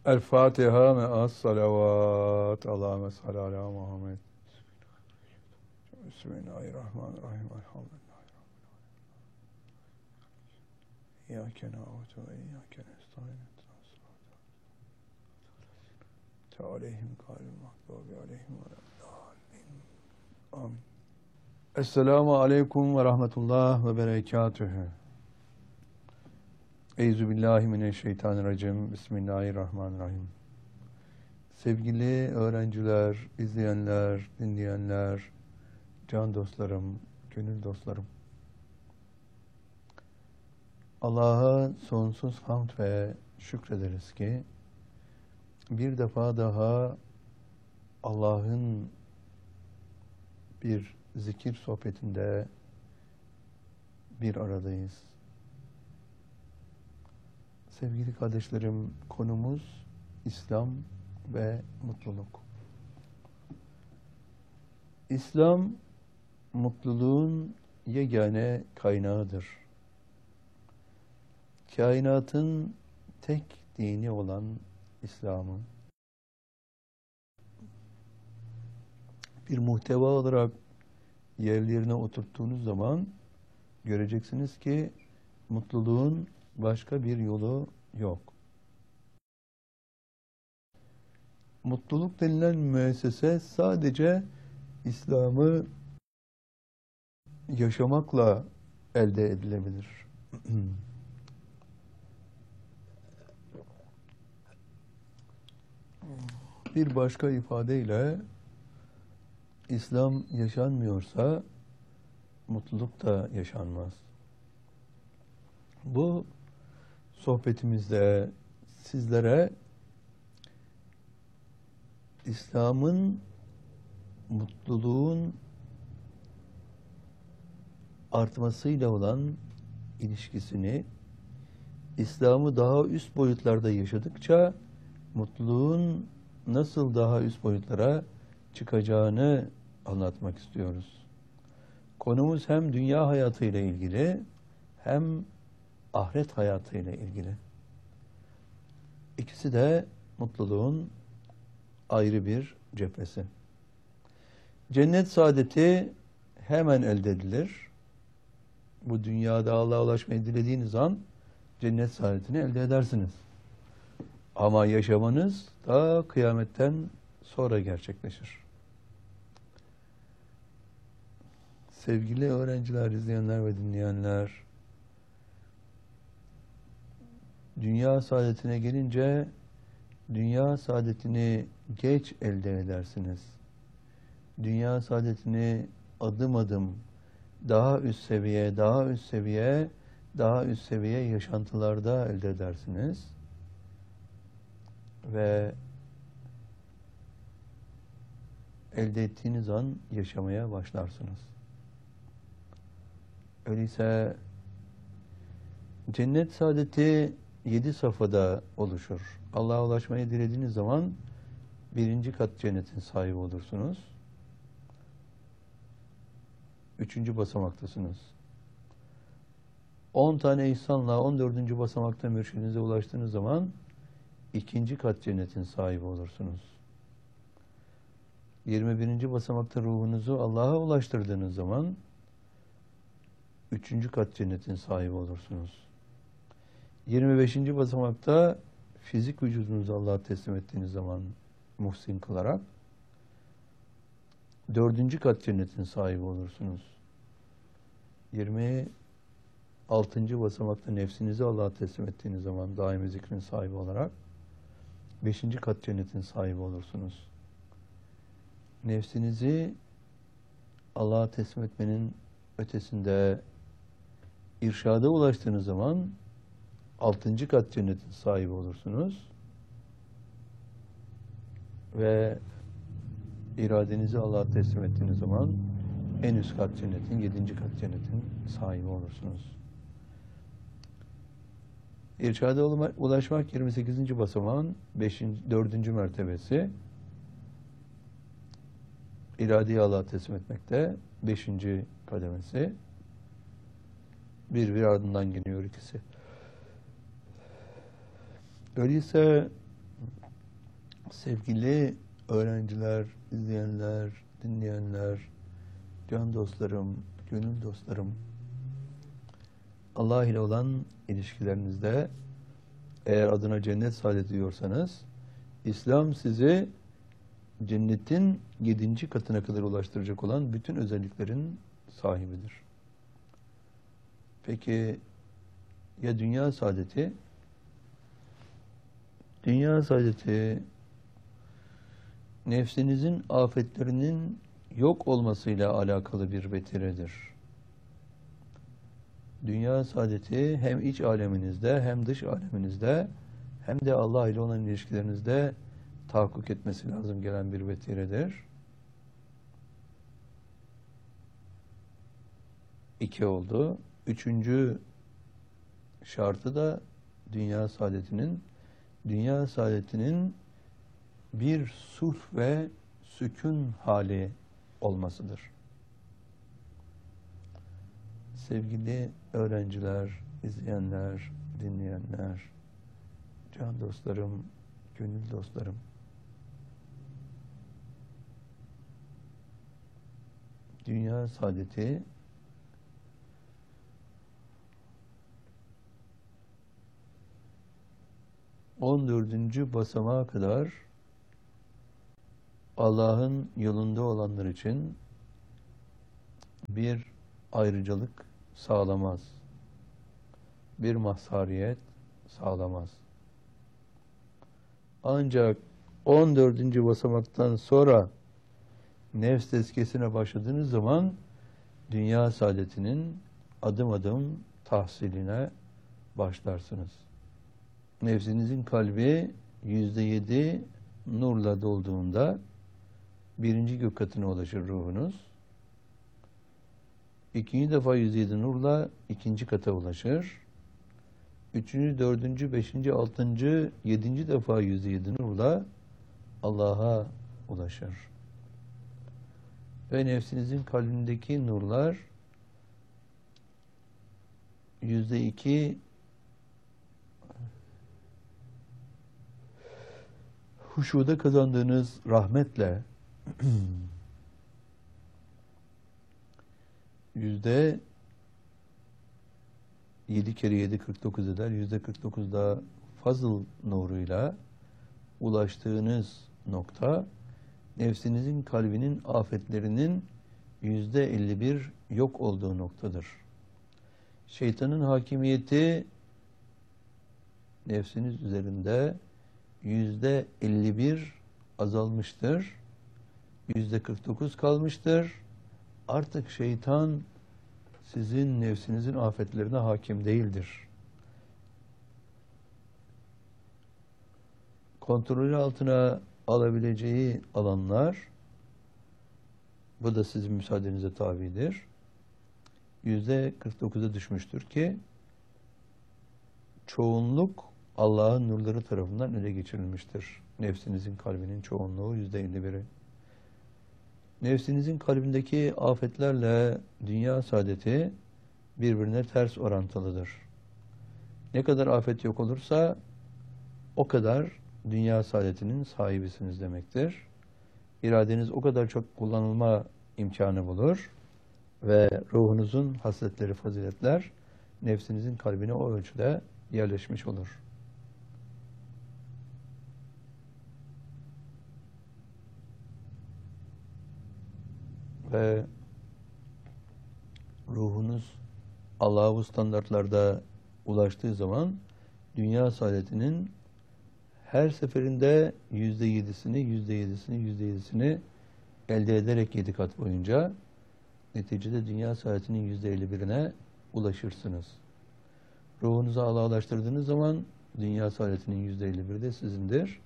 El Fatiha me'as salavat. Allahümme salli ala Muhammed. Bismillahirrahmanirrahim. Elhamdülillah. İyyâke na'budu ve iyyâke nestaîn. Aleyhim gâyril mağdûbi aleyhim veleddâllîn. Amin. Esselamu aleyküm ve rahmetullah ve berekatühü. Euzubillahimineşşeytanirracim. Bismillahirrahmanirrahim. Sevgili öğrenciler, izleyenler, dinleyenler, can dostlarım, gönül dostlarım. Allah'a sonsuz hamd ve şükrederiz ki bir defa daha Allah'ın bir zikir sohbetinde bir aradayız. Sevgili kardeşlerim, konumuz İslam ve mutluluk. İslam, mutluluğun yegane kaynağıdır. Kainatın tek dini olan İslam'ı bir muhteva olarak yerlerine oturttuğunuz zaman göreceksiniz ki mutluluğun başka bir yolu yok. Mutluluk denilen müessese sadece İslam'ı yaşamakla elde edilebilir. Bir başka ifadeyle İslam yaşanmıyorsa mutluluk da yaşanmaz. Bu sohbetimizde sizlere İslam'ın mutluluğun artmasıyla olan ilişkisini, İslam'ı daha üst boyutlarda yaşadıkça mutluluğun nasıl daha üst boyutlara çıkacağını anlatmak istiyoruz. Konumuz hem dünya hayatıyla ilgili hem ahiret hayatıyla ilgili. İkisi de mutluluğun ayrı bir cephesi. Cennet saadeti hemen elde edilir. Bu dünyada Allah'a ulaşmayı dilediğiniz an cennet saadetini elde edersiniz. Ama yaşamanız da kıyametten sonra gerçekleşir. Sevgili öğrenciler, izleyenler ve dinleyenler, dünya saadetine gelince dünya saadetini geç elde edersiniz. Dünya saadetini adım adım daha üst seviye, daha üst seviye, daha üst seviye yaşantılarda elde edersiniz. Ve elde ettiğiniz an yaşamaya başlarsınız. Öyleyse cennet saadeti 7 safhada oluşur. Allah'a ulaşmayı dilediğiniz zaman 1. kat cennetin sahibi olursunuz. 3. basamaktasınız. 10 tane ihsanla 14. basamakta mürşidinize ulaştığınız zaman 2. kat cennetin sahibi olursunuz. 21. basamakta ruhunuzu Allah'a ulaştırdığınız zaman 3. kat cennetin sahibi olursunuz. 25. basamakta fizik vücudunuzu Allah'a teslim ettiğiniz zaman muhsin kılarak 4. kat cennetin sahibi olursunuz. 26. basamakta nefsinizi Allah'a teslim ettiğiniz zaman daimi zikrin sahibi olarak 5. kat cennetin sahibi olursunuz. Nefsinizi Allah'a teslim etmenin ötesinde irşada ulaştığınız zaman 6. kat cennetin sahibi olursunuz. Ve iradenizi Allah'a teslim ettiğiniz zaman en üst kat cennetin, 7. kat cennetin sahibi olursunuz. İrşada ulaşmak 28. basamağın 4. mertebesi. İradeyi Allah'a teslim etmekte 5. kademesi. Bir ardından geliyor ikisi. Öyleyse Sevgili öğrenciler, izleyenler, dinleyenler, can dostlarım, gönül dostlarım, Allah ile olan ilişkilerinizde eğer adına cennet saadet diyorsanız, İslam sizi cennetin 7. katına kadar ulaştıracak olan bütün özelliklerin sahibidir. Peki ya dünya saadeti? Dünya saadeti nefsinizin afetlerinin yok olmasıyla alakalı bir vetiredir. Dünya saadeti hem iç aleminizde hem dış aleminizde hem de Allah ile olan ilişkilerinizde tahakkuk etmesi lazım gelen bir vetiredir. 2 oldu. 3. şartı da dünya saadetinin bir sulh ve sükun hali olmasıdır. Sevgili öğrenciler, izleyenler, dinleyenler, can dostlarım, gönül dostlarım, dünya saadeti ...14. basamağa kadar Allah'ın yolunda olanlar için bir ayrıcalık sağlamaz. Bir mazhariyet sağlamaz. Ancak 14. basamaktan sonra nefs tezkiyesine başladığınız zaman dünya saadetinin adım adım tahsiline başlarsınız. Nefsinizin kalbi %7 nurla dolduğunda 1. gök katına ulaşır ruhunuz. 2. defa %7 nurla 2. kata ulaşır. 3., 4., 5., 6., 7. defa %7 nurla Allah'a ulaşır. Ve nefsinizin kalbindeki nurlar %2 huşuda kazandığınız rahmetle %7 kere 7 49 eder. %49 da fazıl nuruyla ulaştığınız nokta nefsinizin kalbinin afetlerinin %51 yok olduğu noktadır. Şeytanın hakimiyeti nefsiniz üzerinde %51 azalmıştır. %49 kalmıştır. Artık şeytan sizin nefsinizin afetlerine hakim değildir. Kontrolü altına alabileceği alanlar, bu da sizin müsaadenize tabidir, %49'a düşmüştür ki çoğunluk Allah'ın nurları tarafından ele geçirilmiştir. Nefsinizin kalbinin çoğunluğu %51'i. Nefsinizin kalbindeki afetlerle dünya saadeti birbirine ters orantılıdır. Ne kadar afet yok olursa o kadar dünya saadetinin sahibisiniz demektir. İradeniz o kadar çok kullanılma imkanı bulur ve ruhunuzun hasletleri, faziletler nefsinizin kalbine o ölçüde yerleşmiş olur. Ve ruhunuz Allah'a bu standartlarda ulaştığı zaman dünya saadetinin her seferinde %7'sini elde ederek 7 kat boyunca neticede dünya saadetinin %51'ine ulaşırsınız. Ruhunuzu Allah'a ulaştırdığınız zaman dünya saadetinin %51'i de sizindir.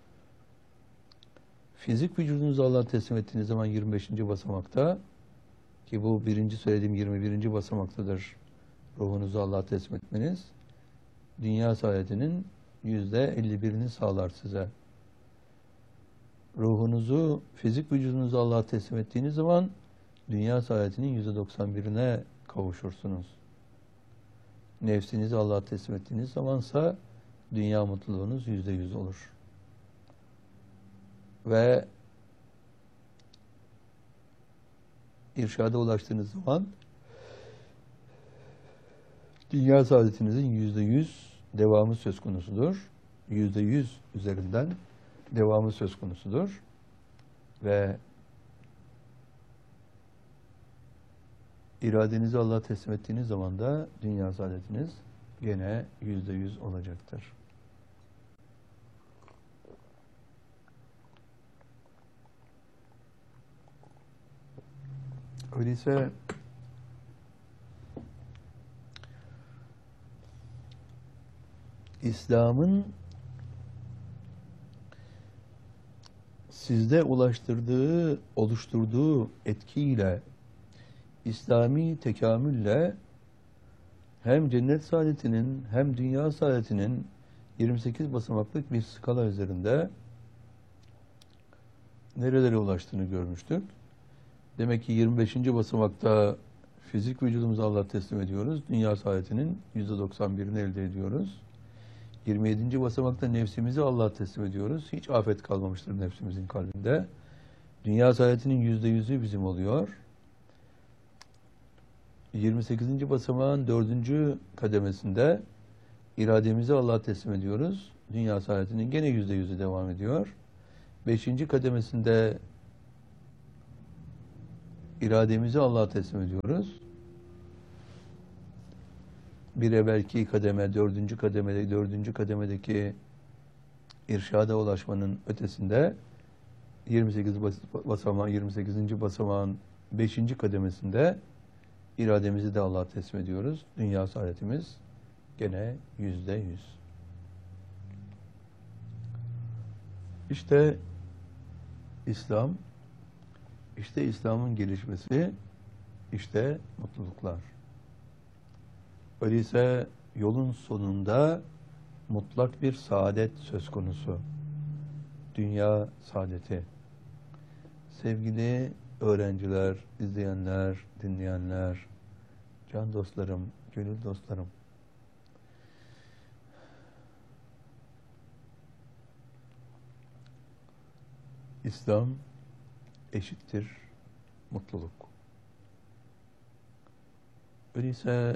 Fizik vücudunuzu Allah'a teslim ettiğiniz zaman 25. basamakta, ki bu birinci söylediğim 21. basamaktadır, ruhunuzu Allah'a teslim etmeniz, dünya saadetinin %51'ini sağlar size. Ruhunuzu, fizik vücudunuzu Allah'a teslim ettiğiniz zaman dünya saadetinin %91'ine kavuşursunuz. Nefsinizi Allah'a teslim ettiğiniz zamansa dünya mutluluğunuz %100 olur. ve irşada ulaştığınız zaman dünya saadetinizin %100 devamı söz konusudur. %100 üzerinden devamı söz konusudur. Ve iradenizi Allah'a teslim ettiğiniz zaman da dünya saadetiniz gene %100 olacaktır. Öyleyse İslam'ın sizde oluşturduğu etkiyle, İslami tekamülle hem cennet saadetinin hem dünya saadetinin 28 basamaklık bir skala üzerinde nerelere ulaştığını görmüştük. Demek ki 25. basamakta fizik vücudumuzu Allah'a teslim ediyoruz. Dünya saadetinin %91'ini elde ediyoruz. 27. basamakta nefsimizi Allah'a teslim ediyoruz. Hiç afet kalmamıştır nefsimizin kalbinde. Dünya saadetinin %100'ü bizim oluyor. 28. basamağın 4. kademesinde irademizi Allah'a teslim ediyoruz. Dünya saadetinin gene %100'ü devam ediyor. 5. kademesinde irademizi Allah'a teslim ediyoruz. Bir evvelki kademe, 4. kademedeki irşada ulaşmanın ötesinde 28. basamağın 5. kademesinde irademizi de Allah'a teslim ediyoruz. Dünya saadetimiz gene %100. İşte İslam, işte İslam'ın gelişmesi, işte mutluluklar. Öyleyse yolun sonunda mutlak bir saadet söz konusu. Dünya saadeti. Sevgili öğrenciler, izleyenler, dinleyenler, can dostlarım, gönül dostlarım. İslam eşittir mutluluk. Öyleyse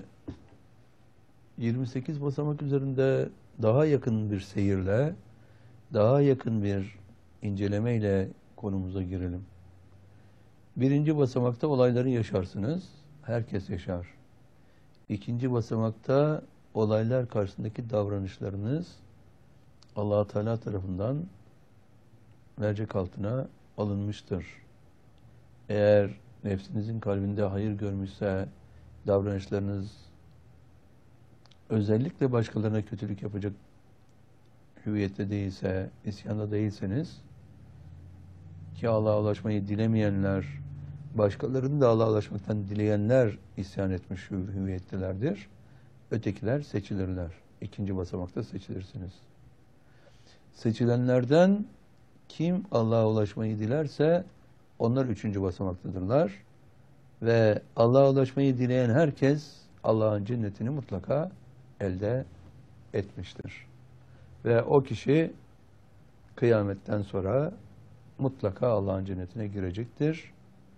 28 basamak üzerinde daha yakın bir seyirle, daha yakın bir incelemeyle konumuza girelim. 1. basamakta olayları yaşarsınız. Herkes yaşar. 2. basamakta olaylar karşısındaki davranışlarınız Allah-u Teala tarafından mercek altına alınmıştır. Eğer nefsinizin kalbinde hayır görmüşse, davranışlarınız özellikle başkalarına kötülük yapacak hüviyette değilse, isyanda değilseniz, ki Allah'a ulaşmayı dilemeyenler, başkalarını da Allah'a ulaşmaktan dileyenler isyan etmiş hüviyettelerdir. Ötekiler seçilirler. 2. basamakta seçilirsiniz. Seçilenlerden kim Allah'a ulaşmayı dilerse onlar 3. basamaktadırlar. Ve Allah'a ulaşmayı dileyen herkes Allah'ın cennetini mutlaka elde etmiştir. Ve o kişi kıyametten sonra mutlaka Allah'ın cennetine girecektir.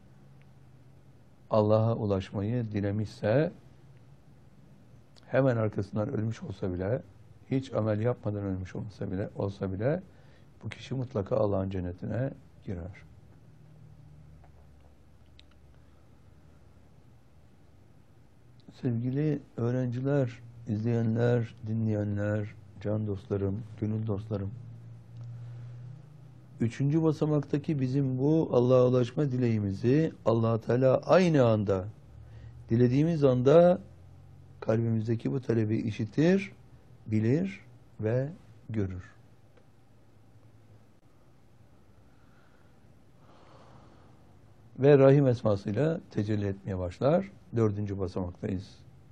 Allah'a ulaşmayı dilemişse hemen arkasından ölmüş olsa bile, hiç amel yapmadan ölmüş olsa bile bu kişi mutlaka Allah'ın cennetine girer. Sevgili öğrenciler, izleyenler, dinleyenler, can dostlarım, gönül dostlarım. 3. basamaktaki bizim bu Allah'a ulaşma dileğimizi Allah Teala aynı anda, dilediğimiz anda kalbimizdeki bu talebi işitir, bilir ve görür. Ve Rahim esmasıyla tecelli etmeye başlar. 4. basamaktayız.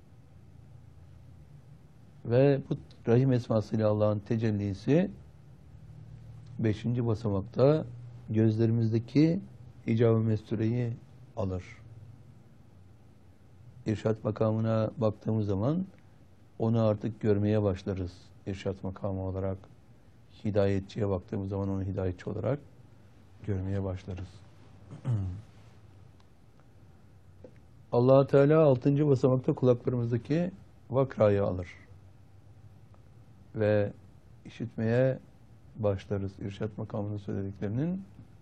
Ve bu Rahim esmasıyla Allah'ın tecellisi 5. basamakta gözlerimizdeki hicab-ı mestureyi alır. İrşad makamına baktığımız zaman onu artık görmeye başlarız. İrşad makamı olarak, hidayetçiye baktığımız zaman onu hidayetçi olarak görmeye başlarız. Allah Teala 6. basamakta kulaklarımızdaki vakrayı alır ve işitmeye başlarız. İrşad makamının söylediklerinin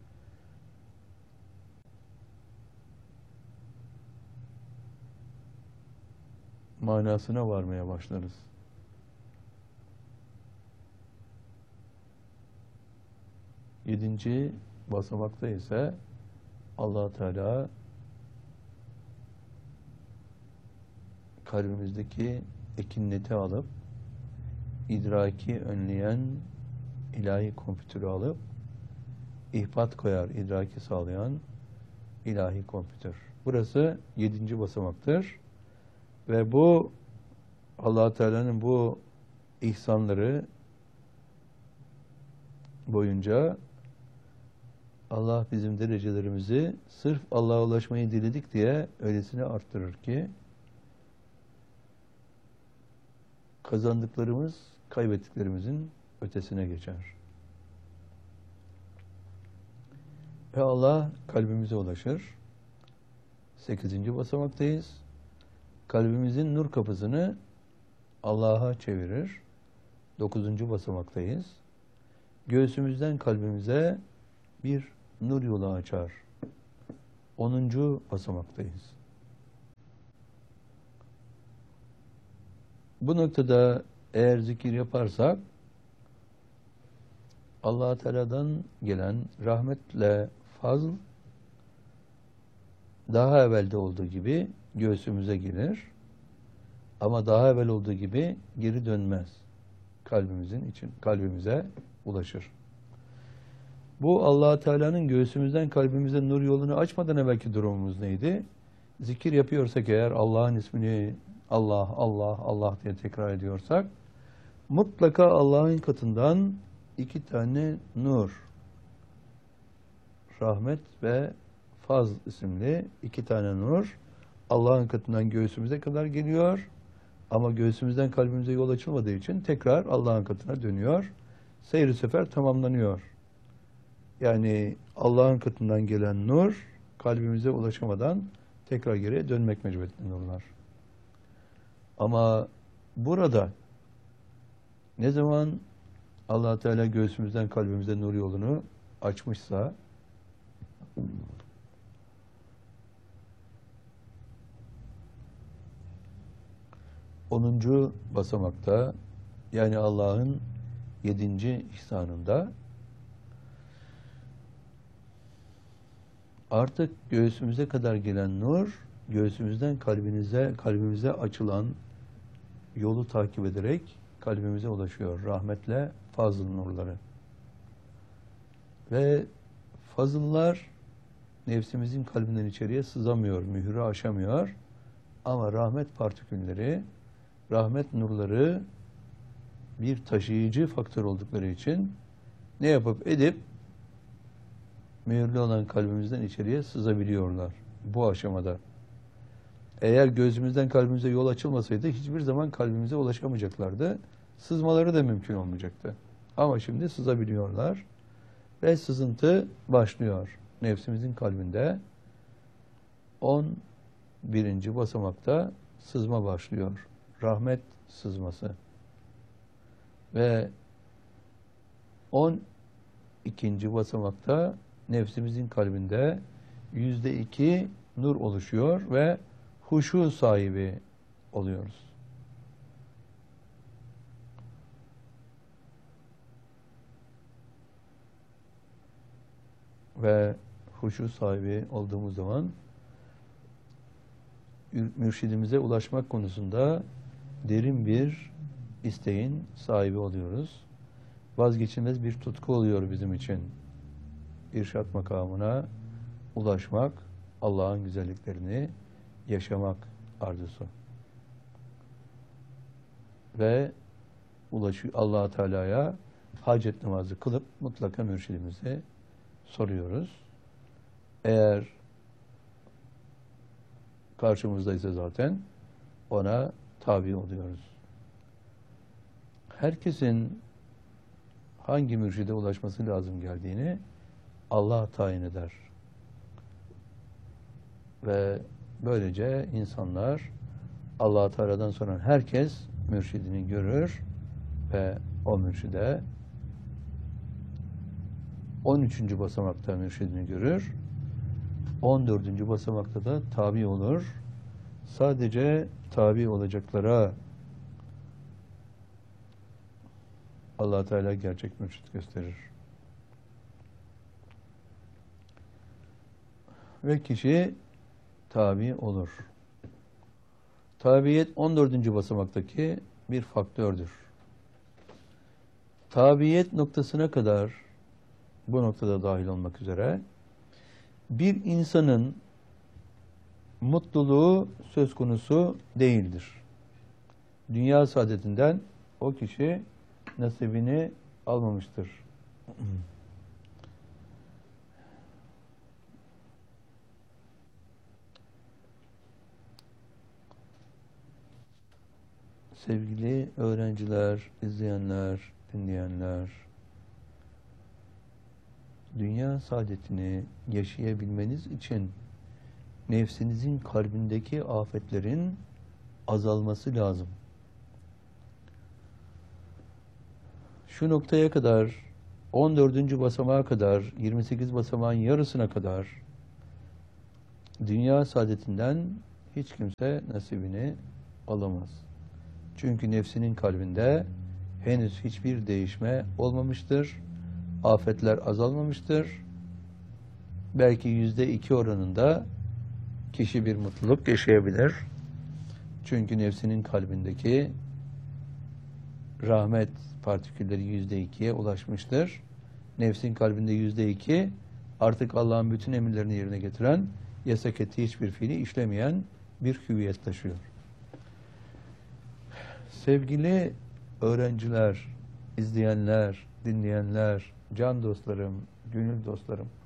manasına varmaya başlarız. 7. basamakta ise Allah Teala kalbimizdeki ekineti alıp idraki önleyen ilahi kompütürü alıp ihbat koyar, idraki sağlayan ilahi kompütür. Burası 7. basamaktır. Ve bu Allah Teala'nın bu ihsanları boyunca Allah bizim derecelerimizi sırf Allah'a ulaşmayı diledik diye öylesine arttırır ki kazandıklarımız kaybettiklerimizin ötesine geçer. Ve Allah kalbimize ulaşır. 8. basamaktayız. Kalbimizin nur kapısını Allah'a çevirir. 9. basamaktayız. Göğsümüzden kalbimize bir nur yolu açar. 10. basamaktayız. Bu noktada eğer zikir yaparsak Allah Teala'dan gelen rahmetle fazl daha evvelde olduğu gibi göğsümüze gelir. Ama daha evvel olduğu gibi geri dönmez. Kalbimize ulaşır. Bu Allah Teala'nın göğsümüzden kalbimize nur yolunu açmadan evvelki durumumuz neydi? Zikir yapıyorsak eğer Allah'ın ismini Allah, Allah, Allah diye tekrar ediyorsak mutlaka Allah'ın katından 2 tane nur, rahmet ve faz isimli 2 tane nur Allah'ın katından göğsümüze kadar geliyor. Ama göğsümüzden kalbimize yol açılmadığı için tekrar Allah'ın katına dönüyor. Seyri sefer tamamlanıyor. Yani Allah'ın katından gelen nur kalbimize ulaşamadan tekrar geriye dönmek mecburiyetinde nurlar. Ama burada ne zaman Allah Teala göğsümüzden kalbimize nur yolunu açmışsa 10. basamakta yani Allah'ın 7. ihsanında artık göğsümüze kadar gelen nur göğsümüzden kalbimize açılan yolu takip ederek kalbimize ulaşıyor. Rahmetle fazıl nurları. Ve fazıllar nefsimizin kalbinden içeriye sızamıyor, mührü aşamıyor. Ama rahmet partikülleri, rahmet nurları bir taşıyıcı faktör oldukları için ne yapıp edip mühürlü olan kalbimizden içeriye sızabiliyorlar bu aşamada. Eğer gözümüzden kalbimize yol açılmasaydı hiçbir zaman kalbimize ulaşamayacaklardı. Sızmaları da mümkün olmayacaktı. Ama şimdi sızabiliyorlar ve sızıntı başlıyor. Nefsimizin kalbinde 11. basamakta sızma başlıyor. Rahmet sızması. Ve 12. basamakta nefsimizin kalbinde %2 nur oluşuyor ve huşu sahibi oluyoruz. Ve huşu sahibi olduğumuz zaman mürşidimize ulaşmak konusunda derin bir isteğin sahibi oluyoruz. Vazgeçilmez bir tutku oluyor bizim için. İrşad makamına ulaşmak, Allah'ın güzelliklerini yaşamak arzusu. Ve Allah Teala'ya hacet namazı kılıp mutlaka mürşidimize soruyoruz. Eğer karşımızdaysa zaten ona tabi oluyoruz. Herkesin hangi mürşide ulaşması lazım geldiğini Allah tayin eder. Ve böylece insanlar Allah Teala'dan sonra herkes mürşidini görür ve o mürşide 13. basamakta mürşidini görür. 14. basamakta da tabi olur. Sadece tabi olacaklara Allah Teala gerçek mürşid gösterir. Ve kişi tabi olur. Tabiyet 14. basamaktaki bir faktördür. Tabiyet noktasına kadar, bu noktada dahil olmak üzere, bir insanın mutluluğu söz konusu değildir. Dünya saadetinden o kişi nasibini almamıştır. Sevgili öğrenciler, izleyenler, dinleyenler, dünya saadetini yaşayabilmeniz için nefsinizin kalbindeki afetlerin azalması lazım. Şu noktaya kadar, 14. basamağa kadar, 28 basamağın yarısına kadar dünya saadetinden hiç kimse nasibini alamaz. Çünkü nefsinin kalbinde henüz hiçbir değişme olmamıştır. Afetler azalmamıştır. Belki %2 oranında kişi bir mutluluk yaşayabilir. Çünkü nefsinin kalbindeki rahmet partikülleri %2'ye ulaşmıştır. Nefsin kalbinde %2 artık Allah'ın bütün emirlerini yerine getiren, yasak ettiği hiçbir fiili işlemeyen bir hüviyet taşıyor. Sevgili öğrenciler, izleyenler, dinleyenler, can dostlarım, gönül dostlarım,